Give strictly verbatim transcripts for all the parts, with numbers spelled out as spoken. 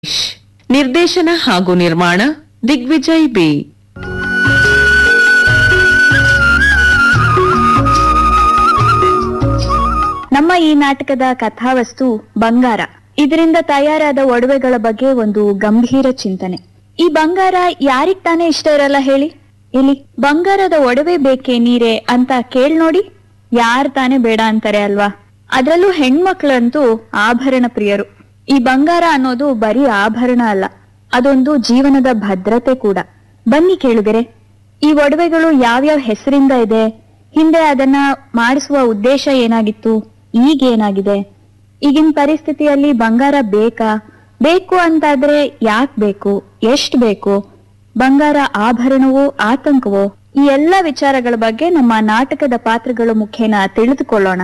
ನಿರ್ದೇಶನ ಹಾಗೂ ನಿರ್ಮಾಣ ದಿಗ್ವಿಜಯ್ ಬಿ. ನಮ್ಮ ಈ ನಾಟಕದ ಕಥಾವಸ್ತು ಬಂಗಾರ. ಇದರಿಂದ ತಯಾರಾದ ಒಡವೆಗಳ ಬಗ್ಗೆ ಒಂದು ಗಂಭೀರ ಚಿಂತನೆ. ಈ ಬಂಗಾರ ಯಾರಿಗ್ ತಾನೇ ಇಷ್ಟ ಇರಲ್ಲ ಹೇಳಿ? ಇಲ್ಲಿ ಬಂಗಾರದ ಒಡವೆ ಬೇಕೇ ನೀರೇ ಅಂತ ಕೇಳ್ ನೋಡಿ, ಯಾರ್ ತಾನೇ ಬೇಡ ಅಂತಾರೆ ಅಲ್ವಾ? ಅದ್ರಲ್ಲೂ ಹೆಣ್ಮಕ್ಳಂತೂ ಆಭರಣ ಪ್ರಿಯರು. ಈ ಬಂಗಾರ ಅನ್ನೋದು ಬರೀ ಆಭರಣ ಅಲ್ಲ, ಅದೊಂದು ಜೀವನದ ಭದ್ರತೆ ಕೂಡ. ಬನ್ನಿ ಕೇಳುಗರೆ, ಈ ಒಡವೆಗಳು ಯಾವ್ಯಾವ ಹೆಸರಿಂದ ಇದೆ, ಹಿಂದೆ ಅದನ್ನ ಮಾಡಿಸುವ ಉದ್ದೇಶ ಏನಾಗಿತ್ತು, ಈಗೇನಾಗಿದೆ, ಈಗಿನ ಪರಿಸ್ಥಿತಿಯಲ್ಲಿ ಬಂಗಾರ ಬೇಕಾ, ಬೇಕು ಅಂತಾದ್ರೆ ಯಾಕ್ ಬೇಕು, ಎಷ್ಟ್ ಬೇಕು, ಬಂಗಾರ ಆಭರಣವೋ ಆತಂಕವೋ, ಈ ಎಲ್ಲ ವಿಚಾರಗಳ ಬಗ್ಗೆ ನಮ್ಮ ನಾಟಕದ ಪಾತ್ರಗಳ ಮುಖೇನ ತಿಳಿದುಕೊಳ್ಳೋಣ.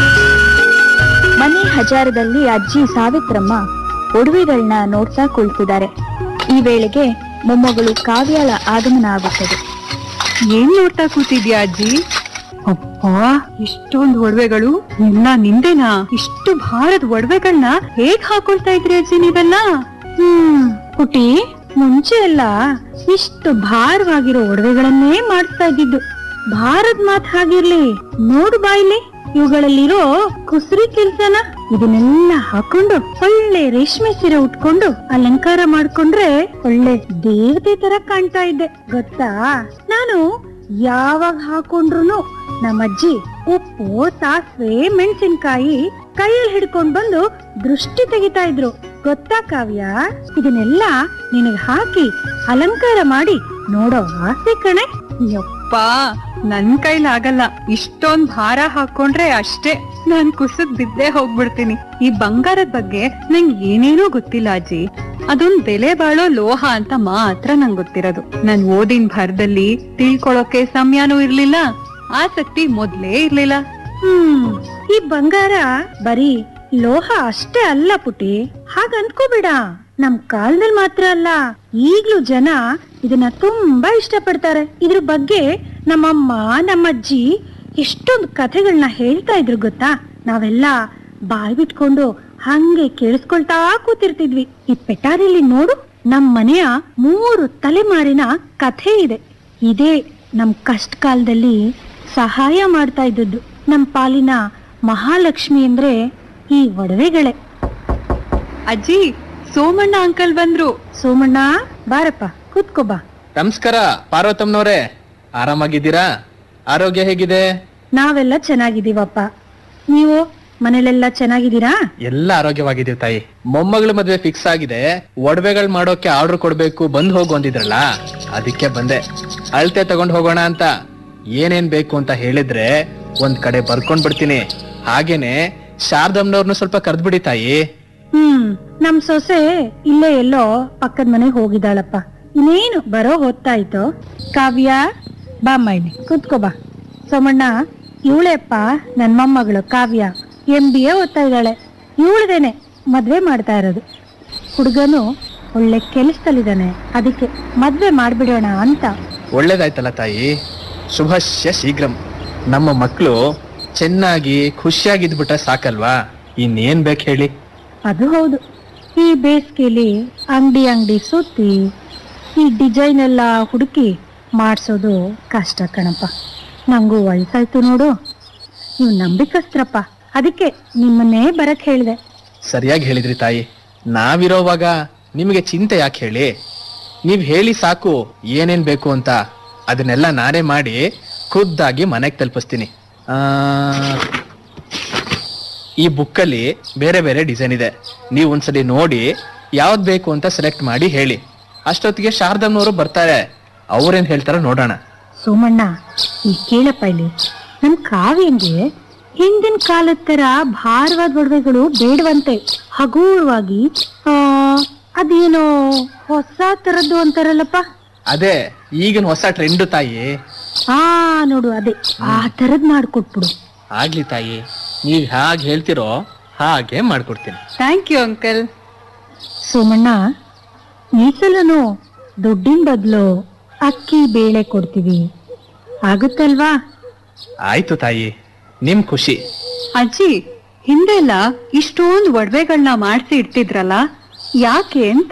ಮನೆ ಹಜಾರದಲ್ಲಿ ಅಜ್ಜಿ ಸಾವಿತ್ರಮ್ಮ ಒಡವೆಗಳನ್ನ ನೋಡ್ತಾ ಕುಳಿತಿದ್ದಾರೆ. ಈ ವೇಳೆಗೆ ಮೊಮ್ಮಗಳು ಕಾವ್ಯಾಳ ಆಗಮನ ಆಗುತ್ತದೆ. ಏನ್ ನೋಡ್ತಾ ಕೂತಿದ್ಯಾ ಅಜ್ಜಿ? ಅಪ್ಪ, ಇಷ್ಟೊಂದು ಒಡವೆಗಳು ಎಲ್ಲ ನಿಂದೇನಾ? ಇಷ್ಟು ಭಾರದ ಒಡವೆಗಳನ್ನ ಹೇಗ್ ಹಾಕೊಳ್ತಾ ಇದ್ರಿ ಅಜ್ಜಿ ನೀವೆಲ್ಲ? ಹ್ಮ್ ಪುಟಿ, ಮುಂಚೆ ಎಲ್ಲ ಇಷ್ಟು ಭಾರವಾಗಿರೋ ಒಡವೆಗಳನ್ನೇ ಮಾಡಿಸ್ತಾ ಇದ್ದಿದ್ದು. ಭಾರದ್ ಮಾತ್ ಹಾಗಿರ್ಲಿ, ನೋಡು ಬಾಯ್ಲಿ ಇವುಗಳಲ್ಲಿರೋ ಕುಸ್ರಿ ಕೆಲ್ಸನ. ಇದನ್ನೆಲ್ಲ ಹಾಕೊಂಡು ಒಳ್ಳೆ ರೇಷ್ಮೆ ಸೀರೆ ಉಟ್ಕೊಂಡು ಅಲಂಕಾರ ಮಾಡ್ಕೊಂಡ್ರೆ ಒಳ್ಳೆ ದೇವತೆ ತರ ಕಾಣ್ತಾ ಇದ್ದೆ ಗೊತ್ತಾ? ನಾನು ಯಾವಾಗ ಹಾಕೊಂಡ್ರು ನಮ್ಮಜ್ಜಿ ಉಪ್ಪು, ಸಾಸಿವೆ, ಮೆಣಸಿನ್ಕಾಯಿ ಕೈಯಲ್ಲಿ ಹಿಡ್ಕೊಂಡ್ ಬಂದು ದೃಷ್ಟಿ ತೆಗಿತಾ ಇದ್ರು ಗೊತ್ತಾ ಕಾವ್ಯ? ಇದನ್ನೆಲ್ಲ ನಿನಗೆ ಹಾಕಿ ಅಲಂಕಾರ ಮಾಡಿ ನೋಡೋ ಆಸೆ ಕಣೆ. ಯಪ್ಪ, ನನ್ ಕೈಲಾಗಲ್ಲ. ಇಷ್ಟೊಂದ್ ಭಾರ ಹಾಕೊಂಡ್ರೆ ಅಷ್ಟೇ ನಾನ್ ಕುಸಿದ್ ಬಿದ್ದೆ ಹೋಗ್ಬಿಡ್ತೀನಿ. ಈ ಬಂಗಾರದ ಬಗ್ಗೆ ನಂಗೆ ಏನೇನೂ ಗೊತ್ತಿಲ್ಲ ಅಜ್ಜಿ. ಅದೊಂದ್ ಬೆಲೆ ಬಾಳೋ ಲೋಹ ಅಂತ ಮಾತ್ರ ನಂಗೆ ಗೊತ್ತಿರೋದು. ನನ್ ಓದಿನ ಭರದಲ್ಲಿ ತಿಳ್ಕೊಳಕ್ಕೆ ಸಮಯನೂ ಇರ್ಲಿಲ್ಲ, ಆಸಕ್ತಿ ಮೊದ್ಲೇ ಇರ್ಲಿಲ್ಲ. ಹ್ಮ್ ಈ ಬಂಗಾರ ಬರೀ ಲೋಹ ಅಷ್ಟೇ ಅಲ್ಲ ಪುಟಿ, ಹಾಗ ಅನ್ಕೋಬೇಡ. ನಮ್ ಕಾಲದಲ್ಲಿ ಮಾತ್ರ ಅಲ್ಲ, ಈಗ್ಲೂ ಜನ ಇದನ್ನ ತುಂಬಾ ಇಷ್ಟ ಪಡ್ತಾರೆ. ಇದ್ರ ಬಗ್ಗೆ ನಮ್ಮಮ್ಮ ನಮ್ಮಜ್ಜಿ ಎಷ್ಟೊಂದು ಕಥೆಗಳನ್ನ ಹೇಳ್ತಾ ಇದ್ರು ಗೊತ್ತಾ? ನಾವೆಲ್ಲ ಬಾಯ್ ಬಿಟ್ಕೊಂಡು ಹಂಗೆ ಕೇಳಿಸ್ಕೊಳ್ತಾ ಕೂತಿರ್ತಿದ್ವಿ. ಈ ಪೆಟಾರಿಲಿ ನೋಡು, ನಮ್ ಮನೆಯ ಮೂರು ತಲೆಮಾರಿನ ಕಥೆ ಇದೆ. ಇದೇ ನಮ್ ಕಷ್ಟ ಕಾಲದಲ್ಲಿ ಸಹಾಯ ಮಾಡ್ತಾ ಇದ್ದದ್ದು. ನಮ್ ಪಾಲಿನ ಮಹಾಲಕ್ಷ್ಮಿ ಅಂದ್ರೆ ಈ ಒಡವೆಗಳೇ. ಅಜ್ಜಿ, ಸೋಮಣ್ಣ ಅಂಕಲ್ ಬಂದ್ರು. ಸೋಮಣ್ಣ, ಬಾರಪ್ಪ ಕೂತ್ಕೋ ಬಾ. ನಮಸ್ಕಾರ ಪಾರ್ವತಮ್ಮನವ್ರೆ, ಆರಾಮಾಗಿದ್ದೀರಾ? ಆರೋಗ್ಯ ಹೇಗಿದೆ? ನಾವೆಲ್ಲ ಚೆನ್ನಾಗಿದ್ದೀವಪ್ಪ, ನೀವು ಮನೇಲೆಲ್ಲ ಚೆನ್ನಾಗಿದ್ದೀರಾ? ಎಲ್ಲ ಆರೋಗ್ಯವಾಗಿದ್ದೀವಿ ತಾಯಿ. ಮೊಮ್ಮಗಳ ಮದ್ವೆ ಫಿಕ್ಸ್ ಆಗಿದೆ, ಒಡವೆಗಳು ಮಾಡೋಕೆ ಆರ್ಡರ್ ಕೊಡ್ಬೇಕು, ಬಂದ್ ಹೋಗು ಅಂದಿದ್ರಲ್ಲ, ಅದಕ್ಕೆ ಬಂದೆ. ಅಳತೆ ತಗೊಂಡ್ ಹೋಗೋಣ ಅಂತ. ಏನೇನ್ ಬೇಕು ಅಂತ ಹೇಳಿದ್ರೆ ಒಂದ್ ಕಡೆ ಬರ್ಕೊಂಡ್ ಬಿಡ್ತೀನಿ. ಹಾಗೇನೆ ಶಾರದಮ್ಮನವ್ರನ್ನು ಸ್ವಲ್ಪ ಕರ್ದ್ಬಿಡಿ ತಾಯಿ. ಹ್ಮ್ ನಮ್ ಸೊಸೆ ಇಲ್ಲೇ ಎಲ್ಲೋ ಪಕ್ಕದ ಮನೆಗೆ ಹೋಗಿದ್ದಾಳಪ್ಪ. ಇನ್ನೇನು ಬರೋ ಹೊತ್ತಾಯ್ತು. ಕಾವ್ಯ, ಬಾ ಮೈಲಿ ಕೂತ್ಕೋ ಬಾ. ಸೋಮಣ್ಣ, ಇವಳೆಪ್ಪ ನನ್ ಮೊಮ್ಮಗಳು ಕಾವ್ಯ, ಎಂ ಬಿ ಎ ಓದ್ತಾ ಇದ್ದಾಳೆ. ಇವಳದೇನೆ ಮದ್ವೆ ಮಾಡ್ತಾ ಇರೋದು. ಹುಡುಗನು ಒಳ್ಳೆ ಕೆಲಸದಲ್ಲಿದ್ದಾನೆ, ಅದಕ್ಕೆ ಮದ್ವೆ ಮಾಡ್ಬಿಡೋಣ ಅಂತ. ಒಳ್ಳೇದಾಯ್ತಲ್ಲ ತಾಯಿ, ಶುಭಶ್ಯ ಶೀಘ್ರಂ. ನಮ್ಮ ಮಕ್ಕಳು ಚೆನ್ನಾಗಿ ಖುಷಿಯಾಗಿದ್ಬಿಟ್ಟ ಸಾಕಲ್ವಾ? ಇನ್ನೇನ್ ಬೇಕು ಹೇಳಿ? ಅದು ಹೌದು. ಈ ಬೇಸಿಗೆಲಿ ಅಂಗಡಿ ಅಂಗಡಿ ಸುತ್ತಿ ಈ ಡಿಸೈನ್ ಎಲ್ಲ ಹುಡುಕಿ ಮಾಡ್ಸೋದು ಕಷ್ಟ ಕಣಪ್ಪ. ನಂಗೂ ವಯಸ್ಸಾಯ್ತು ನೋಡು. ನೀವು ನಂಬಿಕಸ್ತ್ರಪ್ಪ, ಅದಕ್ಕೆ ನಿಮ್ಮನ್ನೇ ಬರಕ್ ಹೇಳಿದೆ. ಸರಿಯಾಗಿ ಹೇಳಿದ್ರಿ ತಾಯಿ. ನಾವಿರೋವಾಗ ನಿಮಗೆ ಚಿಂತೆ ಯಾಕೆ ಹೇಳಿ? ನೀವ್ ಹೇಳಿ ಸಾಕು ಏನೇನ್ ಬೇಕು ಅಂತ. ಅದನ್ನೆಲ್ಲ ನಾನೇ ಮಾಡಿ ಖುದ್ದಾಗಿ ಮನೆಗೆ ತಲುಪಿಸ್ತೀನಿ. ಆ ಈ ಬುಕ್ಕಲ್ಲಿ ಬೇರೆ ಬೇರೆ ಡಿಸೈನ್ ಇದೆ. ನೀವು ಒಂದ್ಸಲಿ ನೋಡಿ ಯಾವ್ದು ಬೇಕು ಅಂತ ಸೆಲೆಕ್ಟ್ ಮಾಡಿ ಹೇಳಿ. ಅಷ್ಟೊತ್ತಿಗೆ ಶಾರದಮ್ಮನವರು ಬರ್ತಾರೆ, ಅವ್ರೇನ್ ಹೇಳ್ತಾರ ನೋಡೋಣ. ಸೋಮಣ್ಣ, ಈ ಕೇಳಪ್ಪ ಇಲ್ಲಿ, ನನ್ ಕಾವ್ಯಂಗೆ ಹಿಂದಿನ ಕಾಲದ ತರ ಭಾರವಾದ ಒಡವೆಗಳು ಬೇಡವಂತೆ. ಹಗುರವಾಗಿ ಆ ಅದೇನೋ ಹೊಸ ತರದ್ದು ಅಂತಾರಲ್ಲಪ್ಪ, ಅದೇ ಈಗಿನ ಹೊಸ ಟ್ರೆಂಡ್ ತಾಯಿ. ಆ ನೋಡು, ಅದೇ ಆ ತರದ್ ಮಾಡ್ಕೊಟ್ಬಿಡು. ಆಗ್ಲಿ ತಾಯಿ, ನೀವ್ ಹಾಗೆ ಹೇಳ್ತಿರೋ ಹಾಗೆ ಮಾಡ್ಕೊಡ್ತೀನಿ. Thank you uncle. ಸೋಮಣ್ಣ, ಈ ಸಲನು ದುಡ್ಡಿನ ಬದಲು ಅಕ್ಕಿ ಬೇಳೆ ಕೊಡ್ತೀವಿ, ಆಗುತ್ತಲ್ವಾ? ಆಯ್ತು ತಾಯಿ, ನಿಮ್ ಖುಷಿ. ಅಜ್ಜಿ, ಹಿಂದೆಲ್ಲ ಇಷ್ಟೊಂದು ಒಡವೆಗಳನ್ನ ಮಾಡಿಸಿ ಇಡ್ತಿದ್ರಲ್ಲ, ಯಾಕೆ ಅಂತ